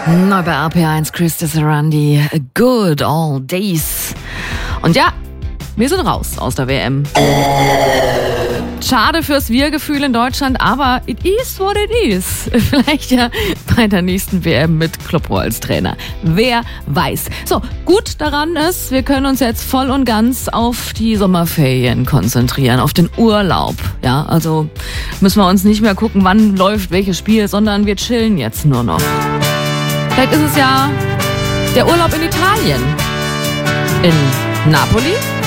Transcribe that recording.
Na, bei RP1 Chris Sarandi, Good Old Days. Und ja, wir sind raus aus der WM. Schade fürs Wir-Gefühl in Deutschland, aber it is what it is. Vielleicht ja bei der nächsten WM mit Kloppo als Trainer. Wer weiß. So, gut daran ist, wir können uns jetzt voll und ganz auf die Sommerferien konzentrieren, auf den Urlaub. Ja, also müssen wir uns nicht mehr gucken, wann läuft welches Spiel, sondern wir chillen jetzt nur noch. Vielleicht ist es ja der Urlaub in Italien. In Napoli?